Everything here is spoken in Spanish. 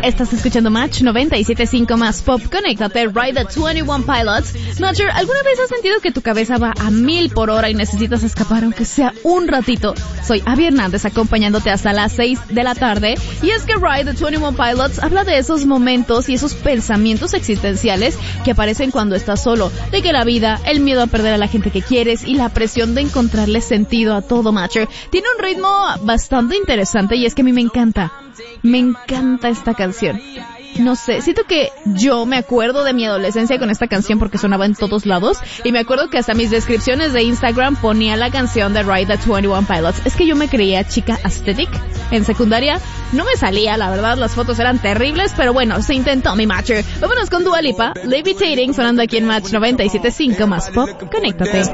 Estás escuchando Match 97.5 más Pop. Conéctate, Ride the 21 Pilots. Matcher, ¿alguna vez has sentido que tu cabeza va a 1000 por hora y necesitas escapar aunque sea un ratito? Soy Abby Hernández acompañándote hasta las 6 de la tarde. Y es que Ride the 21 Pilots habla de esos momentos y esos pensamientos existenciales que aparecen cuando estás solo. De que la vida, el miedo a perder a la gente que quieres y la presión de encontrarle sentido a todo, Matcher. Tiene un ritmo bastante interesante y es que a mí me encanta esta canción. No sé, siento que yo me acuerdo de mi adolescencia con esta canción porque sonaba en todos lados y me acuerdo que hasta mis descripciones de Instagram ponía la canción de Ride the 21 Pilots. Es que yo me creía chica aesthetic en secundaria, no me salía, la verdad, las fotos eran terribles, pero bueno, se intentó, mi Matcher. Vámonos con Dua Lipa, Levitating, sonando aquí en Match 97.5 más Pop. Conéctate.